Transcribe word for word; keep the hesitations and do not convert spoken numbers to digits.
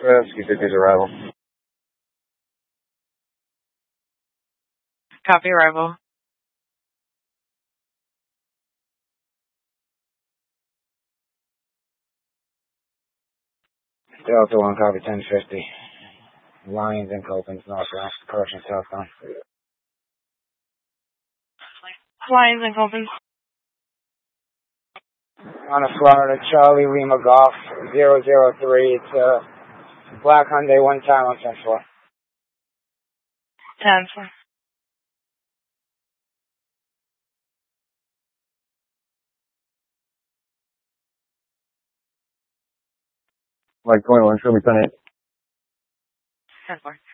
Ski fifty's arrival. Copy arrival. Delta one, copy ten fifty. Lions and Copens, northwest, approaching southbound. Lions and Copens. On a Florida, Charlie Lima Golf, zero zero three. It's a black Hyundai, one time on ten four. ten four. Like twenty-one, show me ten eight. ten four.